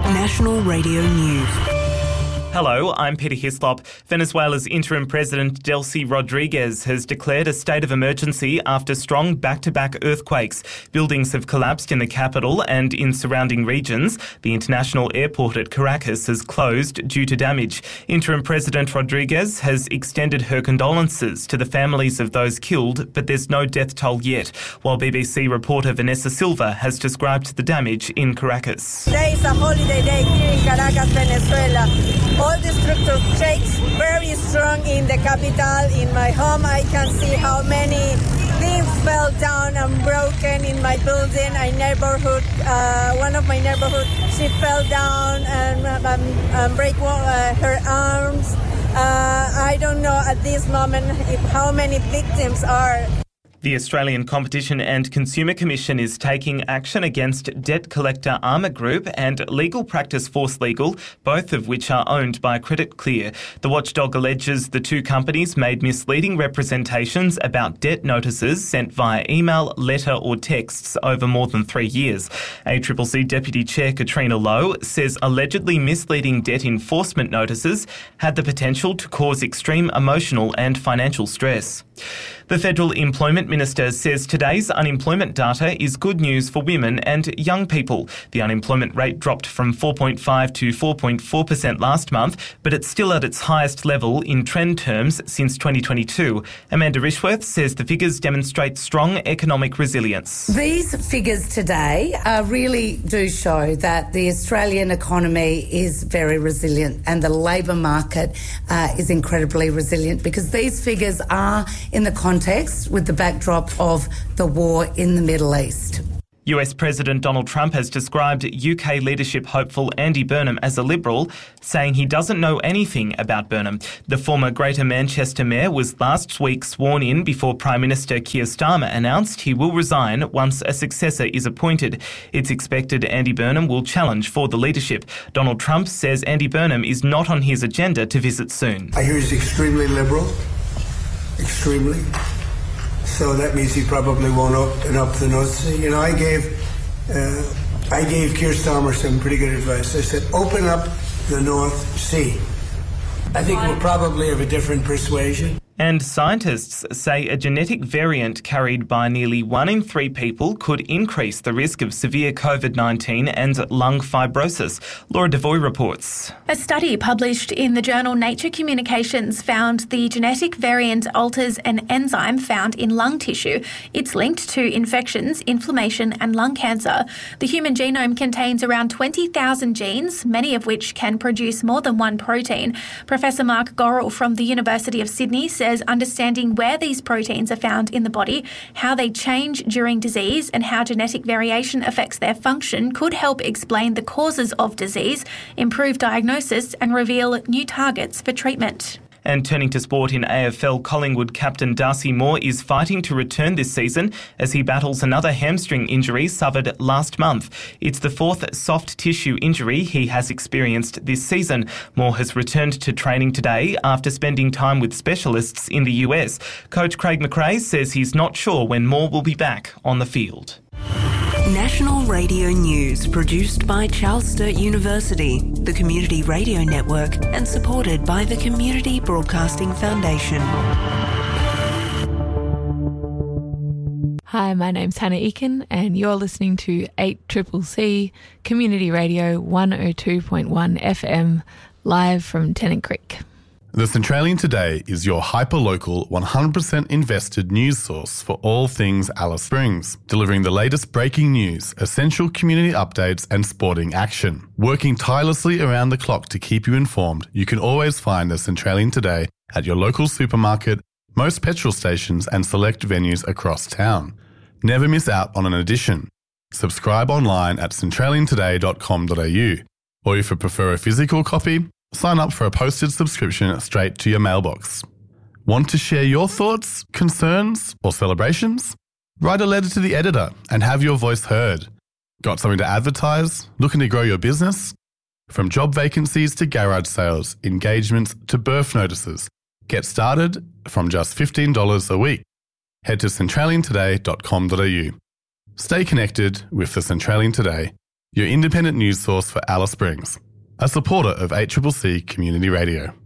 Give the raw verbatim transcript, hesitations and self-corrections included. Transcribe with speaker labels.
Speaker 1: National Radio News.
Speaker 2: Hello, I'm Peter Hislop. Venezuela's interim president Delcy Rodriguez has declared a state of emergency after strong back-to-back earthquakes. Buildings have collapsed in the capital and in surrounding regions. The international airport at Caracas has closed due to damage. Interim President Rodriguez has extended her condolences to the families of those killed, but there's no death toll yet, while B B C reporter Vanessa Silva has described the damage in Caracas.
Speaker 3: Today is a holiday day here in Caracas, Venezuela. All the structure shakes very strong in the capital. In my home, I can see how many things fell down and broken in my building. My neighborhood, uh, one of my neighborhood, she fell down and um, um, break uh, her arms. Uh, I don't know at this moment if how many victims are.
Speaker 2: The Australian Competition and Consumer Commission is taking action against debt collector Armour Group and Legal Practice Force Legal, both of which are owned by Credit Clear. The watchdog alleges the two companies made misleading representations about debt notices sent via email, letter or texts over more than three years. A C C C Deputy Chair Katrina Lowe says allegedly misleading debt enforcement notices had the potential to cause extreme emotional and financial stress. The Federal Employment Minister says today's unemployment data is good news for women and young people. The unemployment rate dropped from four point five to four point four percent last month, but it's still at its highest level in trend terms since twenty twenty-two. Amanda Rishworth says the figures demonstrate strong economic resilience.
Speaker 4: These figures today uh, really do show that the Australian economy is very resilient and the labour market uh, is incredibly resilient, because these figures are in the context with the backdrop of the war in the Middle East.
Speaker 2: U S President Donald Trump has described U K leadership hopeful Andy Burnham as a Liberal, saying he doesn't know anything about Burnham. The former Greater Manchester Mayor was last week sworn in before Prime Minister Keir Starmer announced he will resign once a successor is appointed. It's expected Andy Burnham will challenge for the leadership. Donald Trump says Andy Burnham is not on his agenda to visit soon.
Speaker 5: I hear he's extremely Liberal. Extremely. So that means he probably won't open up the nuts. You know, I gave uh, I gave Keir Starmer some pretty good advice. I said, open up the North Sea. I think we're probably of a different persuasion.
Speaker 2: And scientists say a genetic variant carried by nearly one in three people could increase the risk of severe COVID nineteen and lung fibrosis. Laura Devoy reports.
Speaker 6: A study published in the journal Nature Communications found the genetic variant alters an enzyme found in lung tissue. It's linked to infections, inflammation and lung cancer. The human genome contains around twenty thousand genes, many of which can produce more than one protein. Professor Mark Gorrell from the University of Sydney says understanding where these proteins are found in the body, how they change during disease and how genetic variation affects their function could help explain the causes of disease, improve diagnosis and reveal new targets for treatment.
Speaker 2: And turning to sport in A F L, Collingwood captain Darcy Moore is fighting to return this season as he battles another hamstring injury suffered last month. It's the fourth soft tissue injury he has experienced this season. Moore has returned to training today after spending time with specialists in the U S. Coach Craig McRae says he's not sure when Moore will be back on the field.
Speaker 1: National Radio News, produced by Charles Sturt University, the Community Radio Network, and supported by the Community Broadcasting Foundation.
Speaker 7: Hi, my name's Hannah Eakin, and you're listening to eight C C C Community Radio one oh two point one F M, live from Tennant Creek.
Speaker 8: The Centralian Today is your hyper-local, one hundred percent invested news source for all things Alice Springs, delivering the latest breaking news, essential community updates and sporting action. Working tirelessly around the clock to keep you informed, you can always find the Centralian Today at your local supermarket, most petrol stations and select venues across town. Never miss out on an edition. Subscribe online at centralian today dot com dot a u, or if you prefer a physical copy, sign up for a posted subscription straight to your mailbox. Want to share your thoughts, concerns, or celebrations? Write a letter to the editor and have your voice heard. Got something to advertise? Looking to grow your business? From job vacancies to garage sales, engagements to birth notices, get started from just fifteen dollars a week. Head to centralian today dot com dot a u. Stay connected with the Centralian Today. your independent news source for Alice Springs, a supporter of eight C C C Community Radio.